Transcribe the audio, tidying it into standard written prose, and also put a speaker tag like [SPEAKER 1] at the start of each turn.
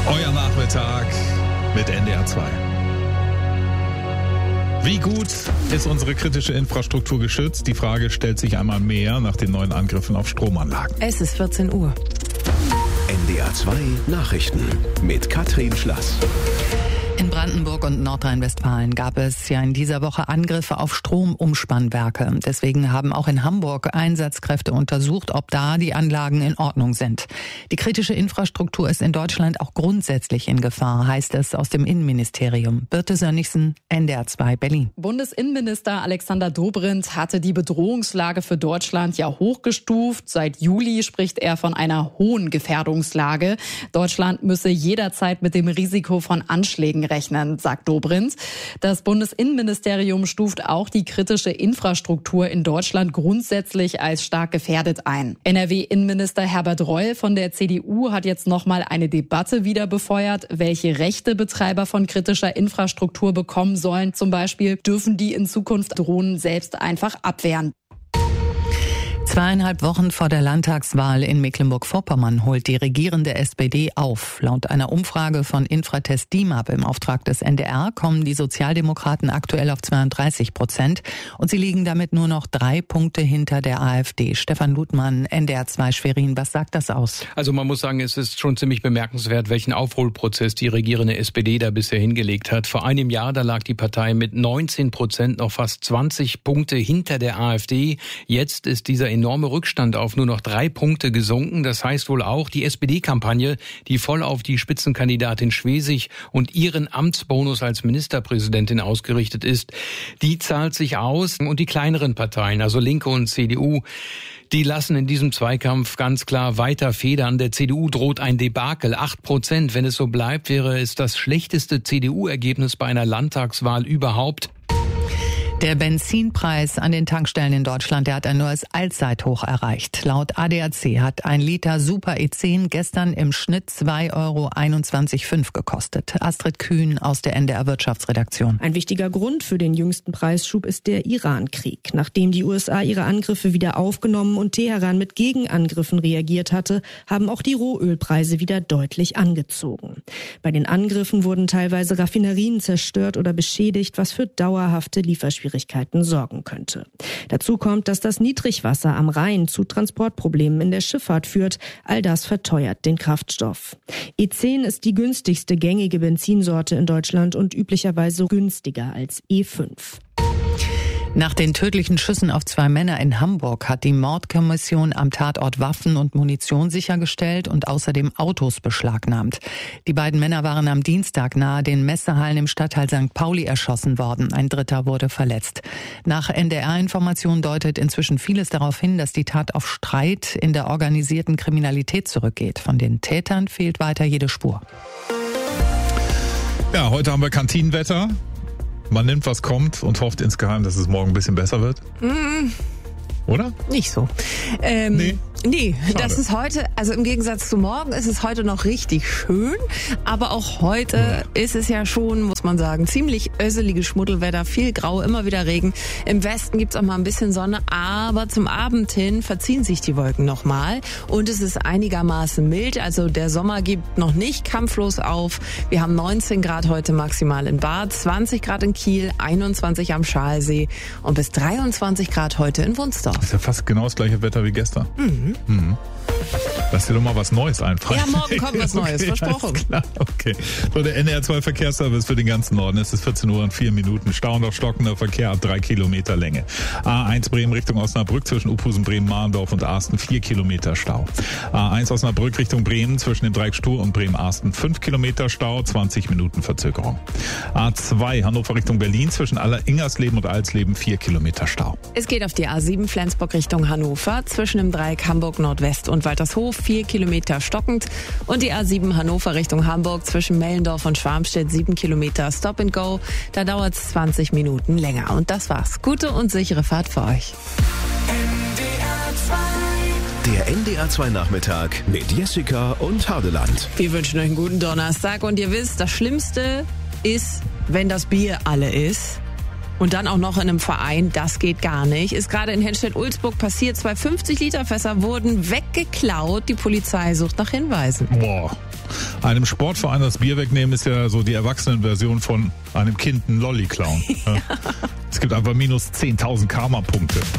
[SPEAKER 1] Euer Nachmittag mit NDR 2. Wie gut ist unsere kritische Infrastruktur geschützt? Die Frage stellt sich einmal mehr nach den neuen Angriffen auf Stromanlagen.
[SPEAKER 2] Es ist 14 Uhr.
[SPEAKER 3] NDR 2 Nachrichten mit Katrin Schlass.
[SPEAKER 2] In Brandenburg und Nordrhein-Westfalen gab es ja in dieser Woche Angriffe auf Stromumspannwerke. Deswegen haben auch in Hamburg Einsatzkräfte untersucht, ob da die Anlagen in Ordnung sind. Die kritische Infrastruktur ist in Deutschland auch grundsätzlich in Gefahr, heißt es aus dem Innenministerium. Birte Sönnigsen, NDR 2 Berlin.
[SPEAKER 4] Bundesinnenminister Alexander Dobrindt hatte die Bedrohungslage für Deutschland ja hochgestuft. Seit Juli spricht er von einer hohen Gefährdungslage. Deutschland müsse jederzeit mit dem Risiko von Anschlägen rechnen, sagt Dobrindt. Das Bundesinnenministerium stuft auch die kritische Infrastruktur in Deutschland grundsätzlich als stark gefährdet ein. NRW-Innenminister Herbert Reul von der CDU hat jetzt nochmal eine Debatte wieder befeuert, welche Rechte Betreiber von kritischer Infrastruktur bekommen sollen. Zum Beispiel dürfen die in Zukunft Drohnen selbst einfach abwehren.
[SPEAKER 2] 2,5 Wochen vor der Landtagswahl in Mecklenburg-Vorpommern holt die regierende SPD auf. Laut einer Umfrage von Infratest DIMAP im Auftrag des NDR kommen die Sozialdemokraten aktuell auf 32% und sie liegen damit nur noch 3 Punkte hinter der AfD. Stefan Ludmann, NDR 2 Schwerin, was sagt das aus?
[SPEAKER 5] Also man muss sagen, es ist schon ziemlich bemerkenswert, welchen Aufholprozess die regierende SPD da bisher hingelegt hat. Vor einem Jahr, da lag die Partei mit 19% noch fast 20 Punkte hinter der AfD. Jetzt ist dieser enorme Rückstand auf nur noch 3 Punkte gesunken. Das heißt wohl auch, die SPD-Kampagne, die voll auf die Spitzenkandidatin Schwesig und ihren Amtsbonus als Ministerpräsidentin ausgerichtet ist, die zahlt sich aus. Und die kleineren Parteien, also Linke und CDU, die lassen in diesem Zweikampf ganz klar weiter federn. Der CDU droht ein Debakel, 8%. Wenn es so bleibt, wäre es das schlechteste CDU-Ergebnis bei einer Landtagswahl überhaupt.
[SPEAKER 2] Der Benzinpreis an den Tankstellen in Deutschland, der hat ein neues Allzeithoch erreicht. Laut ADAC hat ein Liter Super E10 gestern im Schnitt 2,21,5 € gekostet. Astrid Kühn aus der NDR Wirtschaftsredaktion.
[SPEAKER 6] Ein wichtiger Grund für den jüngsten Preisschub ist der Iran-Krieg. Nachdem die USA ihre Angriffe wieder aufgenommen und Teheran mit Gegenangriffen reagiert hatte, haben auch die Rohölpreise wieder deutlich angezogen. Bei den Angriffen wurden teilweise Raffinerien zerstört oder beschädigt, was für dauerhafte Lieferschwierigkeiten sorgen könnte. Dazu kommt, dass das Niedrigwasser am Rhein zu Transportproblemen in der Schifffahrt führt. All das verteuert den Kraftstoff. E10 ist die günstigste gängige Benzinsorte in Deutschland und üblicherweise günstiger als E5.
[SPEAKER 2] Nach den tödlichen Schüssen auf 2 Männer in Hamburg hat die Mordkommission am Tatort Waffen und Munition sichergestellt und außerdem Autos beschlagnahmt. Die beiden Männer waren am Dienstag nahe den Messehallen im Stadtteil St. Pauli erschossen worden. Ein Dritter wurde verletzt. Nach NDR-Informationen deutet inzwischen vieles darauf hin, dass die Tat auf Streit in der organisierten Kriminalität zurückgeht. Von den Tätern fehlt weiter jede Spur.
[SPEAKER 1] Ja, heute haben wir Kantinenwetter. Man nimmt, was kommt und hofft insgeheim, dass es morgen ein bisschen besser wird. Oder?
[SPEAKER 7] Nicht so. Nee, das ist heute, also im Gegensatz zu morgen ist es heute noch richtig schön, aber auch heute ist es ja schon, muss man sagen, ziemlich össeliges Schmuddelwetter, viel Grau, immer wieder Regen. Im Westen gibt's auch mal ein bisschen Sonne, aber zum Abend hin verziehen sich die Wolken nochmal und es ist einigermaßen mild, also der Sommer gibt noch nicht kampflos auf. Wir haben 19 Grad heute maximal in Bad, 20 Grad in Kiel, 21 am Schalsee und bis 23 Grad heute in Wunsdorf.
[SPEAKER 1] Das ist ja fast genau das gleiche Wetter wie gestern. Lass dir doch mal was Neues einfallen.
[SPEAKER 7] Ja, morgen kommt was Neues, versprochen.
[SPEAKER 1] Klar, okay. So, der NDR 2 Verkehrsservice für den ganzen Norden. Es ist 14 Uhr und 4 Minuten. Stau und auch stockender Verkehr ab 3 Kilometer Länge. A1 Bremen Richtung Osnabrück zwischen Uphusen, Bremen-Mahndorf und Arsten 4 Kilometer Stau. A1 Osnabrück Richtung Bremen zwischen dem Dreieck Stur und Bremen-Arsten 5 Kilometer Stau, 20 Minuten Verzögerung. A2 Hannover Richtung Berlin zwischen Ingersleben und Alsleben 4 Kilometer Stau.
[SPEAKER 7] Es geht auf die A7 Flensburg Richtung Hannover zwischen dem Dreieck Hamburg Nordwest und Waltershof 4 Kilometer stockend und die A7 Hannover Richtung Hamburg zwischen Mellendorf und Schwarmstedt 7 Kilometer Stop and Go. Da dauert es 20 Minuten länger. Und das war's. Gute und sichere Fahrt für euch.
[SPEAKER 3] Der NDR 2 Nachmittag mit Jessica und Hardeland.
[SPEAKER 7] Wir wünschen euch einen guten Donnerstag und ihr wisst, das Schlimmste ist, wenn das Bier alle ist. Und dann auch noch in einem Verein, das geht gar nicht. Ist gerade in Henstedt-Ulzburg passiert. 2 50-Liter-Fässer wurden weggeklaut. Die Polizei sucht nach Hinweisen.
[SPEAKER 1] Boah. Einem Sportverein das Bier wegnehmen ist ja so die Erwachsenenversion von einem Kind einen Lolli klauen. Ja. Es gibt einfach minus 10.000 Karma-Punkte.